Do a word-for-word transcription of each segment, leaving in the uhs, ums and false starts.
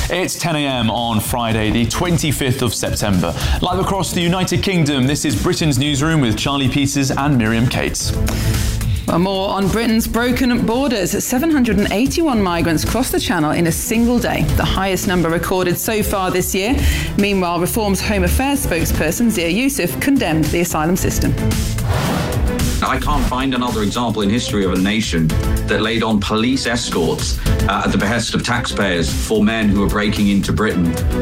It's ten a.m. on Friday, the twenty-fifth of September. Live across the United Kingdom, this is Britain's Newsroom with Charlie Peters and Miriam Cates. Well, more on Britain's broken borders. seven hundred eighty-one migrants crossed the Channel in a single day, the highest number recorded so far this year. Meanwhile, Reform's Home Affairs spokesperson Zia Youssef condemned the asylum system. I can't find another example in history of a nation that laid on police escorts uh, at the behest of taxpayers for men who were breaking into Britain.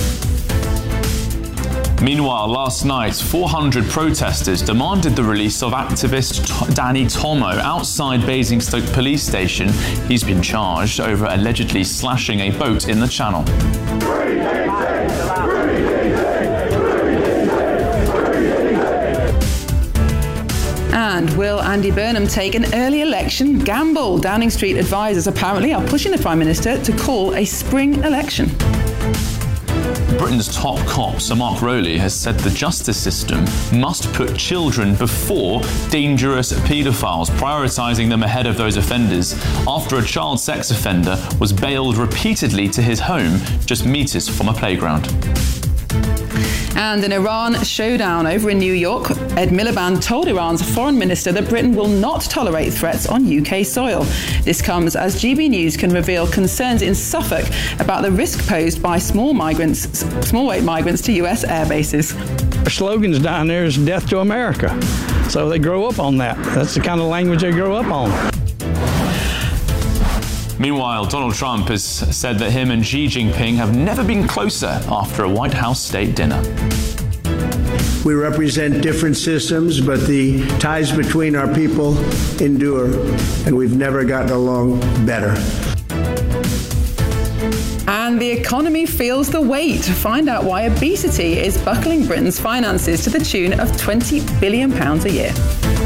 Meanwhile, last night, four hundred protesters demanded the release of activist T- Danny Tomo outside Basingstoke police station. He's been charged over allegedly slashing a boat in the Channel. And will Andy Burnham take an early election gamble? Downing Street advisors apparently are pushing the Prime Minister to call a spring election. Britain's top cop, Sir Mark Rowley, has said the justice system must put children before dangerous paedophiles, prioritising them ahead of those offenders, after a child sex offender was bailed repeatedly to his home just metres from a playground. And an Iran showdown over in New York. Ed Miliband told Iran's foreign minister that Britain will not tolerate threats on U K soil. This comes as G B News can reveal concerns in Suffolk about the risk posed by small migrants, small weight migrants to U S air bases. Our slogans down there is death to America. So they grow up on that. That's the kind of language they grow up on. Meanwhile, Donald Trump has said that him and Xi Jinping have never been closer after a White House state dinner. We represent different systems, but the ties between our people endure, and we've never gotten along better. And the economy feels the weight. Find out why obesity is buckling Britain's finances to the tune of twenty billion pounds a year.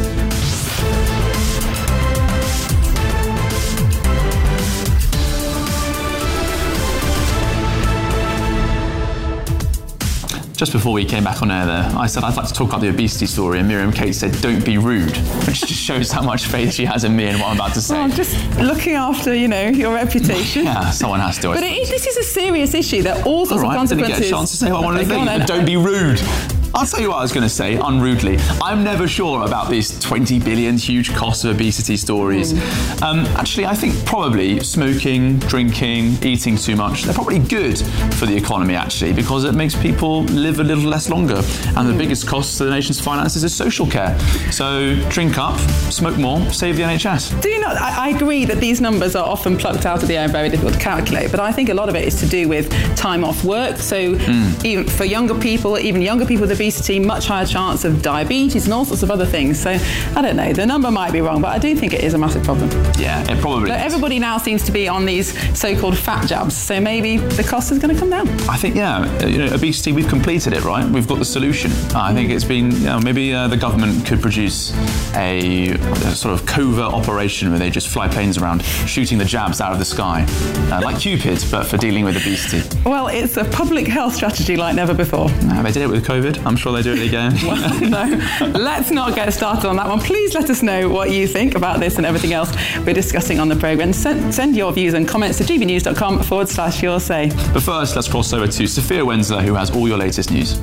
Just before we came back on air there, I said I'd like to talk about the obesity story, and Miriam Cates said, don't be rude, which just shows how much faith she has in me and what I'm about to say. Well, I'm just looking after, you know, your reputation. Yeah, someone has to. But it, this is a serious issue. There are all sorts all right, of consequences. I didn't get a chance to say what I wanted to think, but don't be rude. I'll tell you what I was going to say, unrudely. I'm never sure about these twenty billion huge costs of obesity stories. Mm. Um, actually, I think probably smoking, drinking, eating too much, they're probably good for the economy, actually, because it makes people live a little less longer. And the mm. biggest cost to the nation's finances is social care. So drink up, smoke more, save the N H S. Do you not? I, I agree that these numbers are often plucked out of the air and very difficult to calculate, but I think a lot of it is to do with time off work. So mm. even for younger people, even younger people with obesity, much higher chance of diabetes and all sorts of other things. So I don't know, the number might be wrong, but I do think it is a massive problem. Yeah, it probably but is. Everybody now seems to be on these so-called fat jabs, so maybe the cost is going to come down. I think, yeah, you know, obesity, we've completed it, right? We've got the solution. Uh, I think it's been, you know, maybe uh, the government could produce a, a sort of covert operation where they just fly planes around shooting the jabs out of the sky, uh, like Cupid, but for dealing with obesity. Well, it's a public health strategy like never before. No, they did it with COVID. I'm sure they do it again. Well, no, let's not get started on that one. Please let us know what you think about this and everything else we're discussing on the programme. Send, send your views and comments to gbnews.com forward slash your say. But first, let's cross over to Sophia Wensler, who has all your latest news.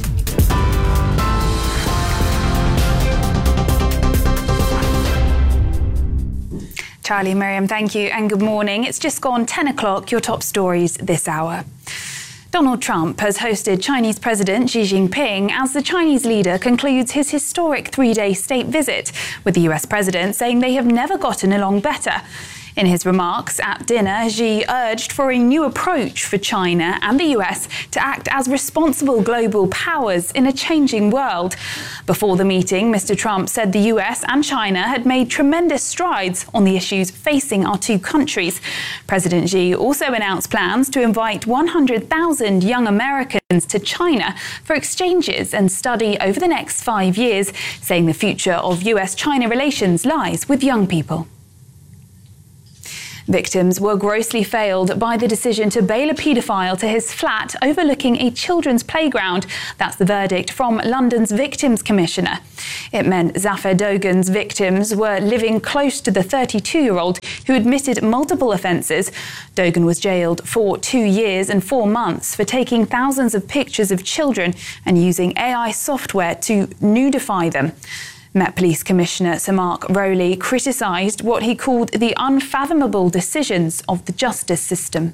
Charlie, Miriam, thank you and good morning. It's just gone ten o'clock, your top stories this hour. Donald Trump has hosted Chinese President Xi Jinping as the Chinese leader concludes his historic three-day state visit, with the U S president saying they have never gotten along better. In his remarks at dinner, Xi urged for a new approach for China and the U S to act as responsible global powers in a changing world. Before the meeting, Mister Trump said the U S and China had made tremendous strides on the issues facing our two countries. President Xi also announced plans to invite one hundred thousand young Americans to China for exchanges and study over the next five years, saying the future of U S China relations lies with young people. Victims were grossly failed by the decision to bail a paedophile to his flat overlooking a children's playground. That's the verdict from London's Victims Commissioner. It meant Zafar Dogan's victims were living close to the thirty-two-year-old who admitted multiple offences. Dogan was jailed for two years and four months for taking thousands of pictures of children and using A I software to nudify them. Met Police Commissioner Sir Mark Rowley criticised what he called the unfathomable decisions of the justice system.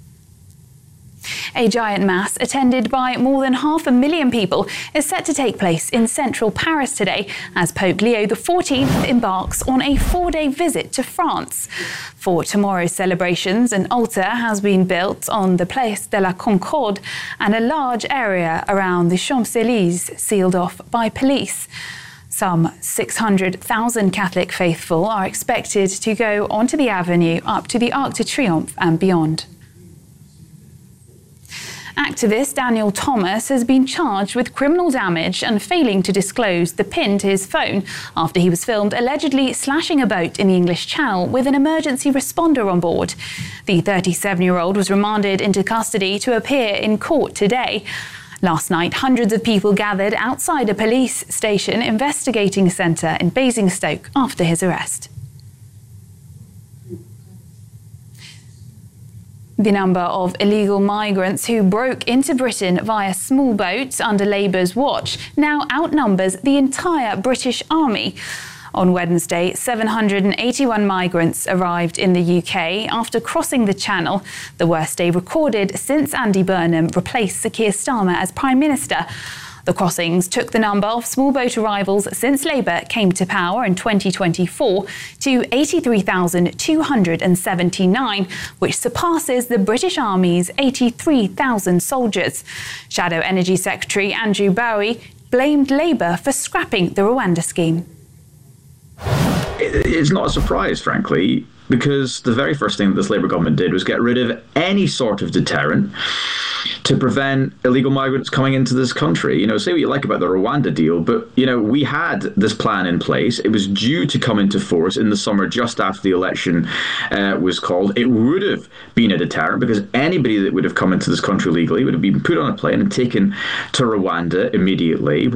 A giant mass attended by more than half a million people is set to take place in central Paris today as Pope Leo the fourteenth embarks on a four-day visit to France. For tomorrow's celebrations, an altar has been built on the Place de la Concorde and a large area around the Champs-Élysées sealed off by police. Some six hundred thousand Catholic faithful are expected to go onto the avenue up to the Arc de Triomphe and beyond. Activist Daniel Thomas has been charged with criminal damage and failing to disclose the pin to his phone after he was filmed allegedly slashing a boat in the English Channel with an emergency responder on board. The thirty-seven-year-old was remanded into custody to appear in court today. Last night, hundreds of people gathered outside a police station investigating centre in Basingstoke after his arrest. The number of illegal migrants who broke into Britain via small boats under Labour's watch now outnumbers the entire British Army. On Wednesday, seven hundred eighty-one migrants arrived in the U K after crossing the Channel, the worst day recorded since Andy Burnham replaced Sir Keir Starmer as Prime Minister. The crossings took the number of small boat arrivals since Labour came to power in twenty twenty-four to eighty-three thousand two hundred seventy-nine, which surpasses the British Army's eighty-three thousand soldiers. Shadow Energy Secretary Andrew Bowie blamed Labour for scrapping the Rwanda scheme. It's not a surprise, frankly, because the very first thing that this Labour government did was get rid of any sort of deterrent to prevent illegal migrants coming into this country. You know, say what you like about the Rwanda deal, but, you know, we had this plan in place. It was due to come into force in the summer just after the election uh, was called. It would have been a deterrent because anybody that would have come into this country legally would have been put on a plane and taken to Rwanda immediately.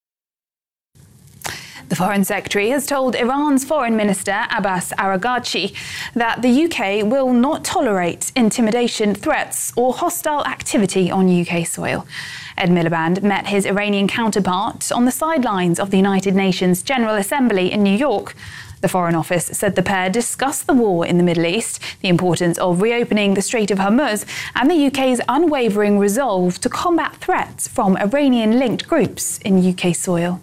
The Foreign Secretary has told Iran's Foreign Minister Abbas Araghchi that the U K will not tolerate intimidation, threats or hostile activity on U K soil. Ed Miliband met his Iranian counterpart on the sidelines of the United Nations General Assembly in New York. The Foreign Office said the pair discussed the war in the Middle East, the importance of reopening the Strait of Hormuz, and the U K's unwavering resolve to combat threats from Iranian-linked groups in U K soil.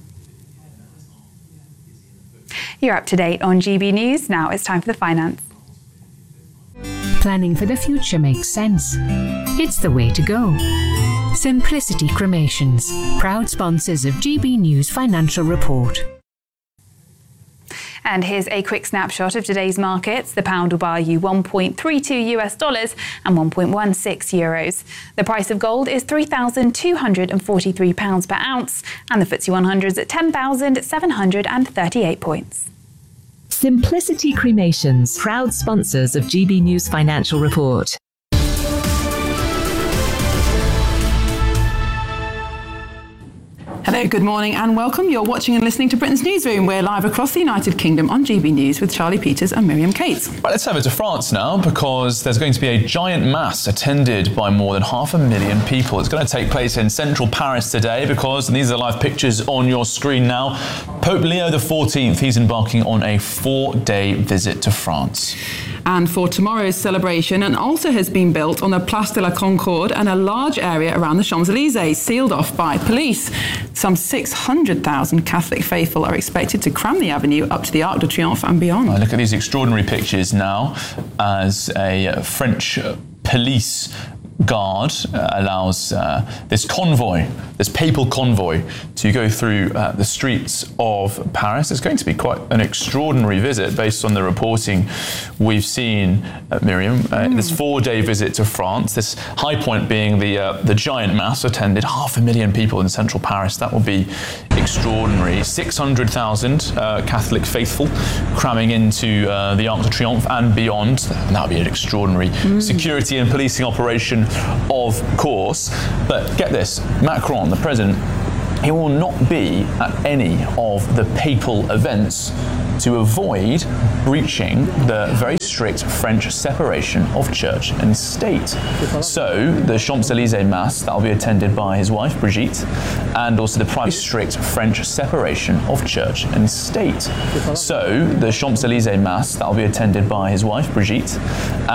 You're up to date on G B News. Now it's time for the finance. Planning for the future makes sense. It's the way to go. Simplicity Cremations, proud sponsors of G B News Financial Report. And here's a quick snapshot of today's markets. The pound will buy you one point three two US dollars and one point one six euros. The price of gold is three thousand two hundred forty-three pounds per ounce, and the F T S E one hundred is at ten thousand seven hundred thirty-eight points. Simplicity Cremations, proud sponsors of G B News Financial Report. Hello, good morning and welcome. You're watching and listening to Britain's Newsroom. We're live across the United Kingdom on G B News with Charlie Peters and Miriam Cates. Right, let's over to France now because there's going to be a giant mass attended by more than half a million people. It's going to take place in central Paris today because, and these are the live pictures on your screen now, Pope Leo the fourteenth, he's embarking on a four-day visit to France. And for tomorrow's celebration, an altar has been built on the Place de la Concorde and a large area around the Champs-Élysées, sealed off by police. Some six hundred thousand Catholic faithful are expected to cram the avenue up to the Arc de Triomphe and beyond. Right, look at these extraordinary pictures now as a French police guard uh, allows uh, this convoy, this papal convoy, to go through uh, the streets of Paris. It's going to be quite an extraordinary visit based on the reporting we've seen, uh, Miriam. Uh, mm. This four-day visit to France, this high point being the uh, the giant mass attended, half a million people in central Paris. That will be extraordinary. six hundred thousand uh, Catholic faithful cramming into uh, the Arc de Triomphe and beyond. And that would be an extraordinary mm. security and policing operation, of course. But get this, Macron, the president, he will not be at any of the papal events to avoid breaching the very strict French separation of church and state. So the Champs-Élysées Mass, that will be attended by his wife Brigitte, and also the private strict French separation of church and state. So the Champs-Élysées Mass, that will be attended by his wife Brigitte,